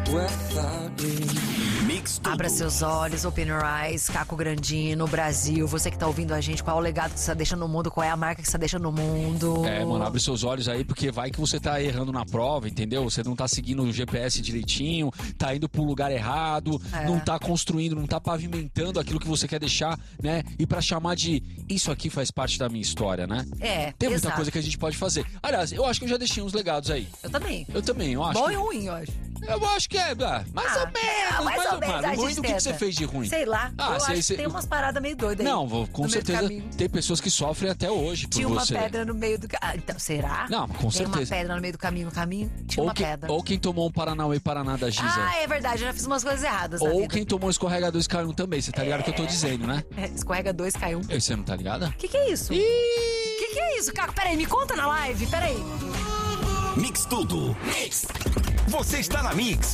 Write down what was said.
without you. Mix Tudo. Abra seus olhos, open your eyes, Caco Grandino, Brasil. Você que tá ouvindo a gente, qual é o legado que você tá deixando no mundo? Qual é a marca que você tá deixando no mundo? Mano, abre seus olhos aí, porque vai que você tá errando na prova, entendeu? Você não tá seguindo o GPS direitinho, tá indo pro lugar errado, não tá construindo, não tá pavimentando aquilo que você quer deixar, né? E pra chamar de isso aqui faz parte da minha história, né? Tem muita exato. coisa que a gente pode fazer. Aliás, eu acho que eu já deixei uns legados aí. Eu também. Eu acho. Bom que... e ruim, eu acho. Eu acho que mais ou menos. Mais ou menos. Ruim do que você fez de ruim? Sei lá. Eu acho que tem umas paradas meio doidas aí. Não, com certeza tem pessoas que sofrem até hoje por Tinha uma você. pedra no meio do... então, será? Não, com certeza. Tem uma pedra no meio do caminho, Tinha uma pedra. Ou quem tomou um Paranauê Paraná da Giza. É verdade, eu já fiz umas coisas erradas na Ou vida. quem tomou um escorrega 2 caiu também, você tá ligado o que eu tô dizendo, né? Escorrega 2, cai 1. Você não tá ligado? Que é isso? Que é isso, Caco? Peraí, me conta na live, peraí. Mix Tudo. Você está na Mix.